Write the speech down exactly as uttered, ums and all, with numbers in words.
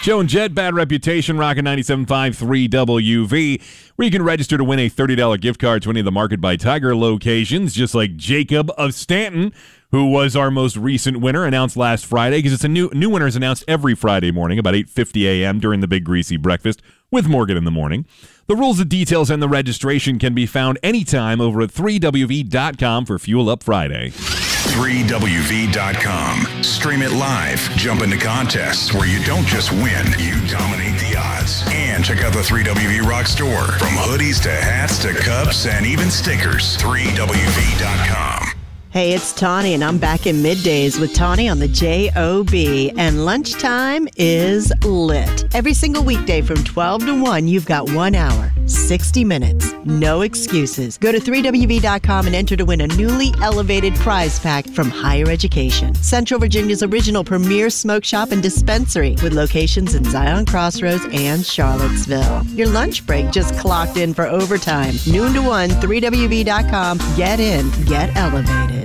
Joe and Jed, Bad Reputation, rocking ninety-seven point five three W V, where you can register to win a thirty dollars gift card to any of the Market by Tiger locations, just like Jacob of Stanton, who was our most recent winner, announced last Friday, because it's a new new winner is announced every Friday morning about eight fifty a.m. during the Big Greasy Breakfast with Morgan in the Morning. The rules, the details, and the registration can be found anytime over at three W V dot com for Fuel Up Friday. three W V dot com. Stream it live. Jump into contests where you don't just win, you dominate the odds. And check out the three W V Rock store. From hoodies to hats to cups and even stickers. three W V dot com. Hey, it's Tawny, and I'm back in middays with Tawny on the J O B, and lunchtime is lit. Every single weekday from twelve to one, you've got one hour, sixty minutes, no excuses. Go to three W V dot com and enter to win a newly elevated prize pack from Higher Education, Central Virginia's original premier smoke shop and dispensary, with locations in Zion Crossroads and Charlottesville. Your lunch break just clocked in for overtime. Noon to one, three W V dot com. Get in, get elevated.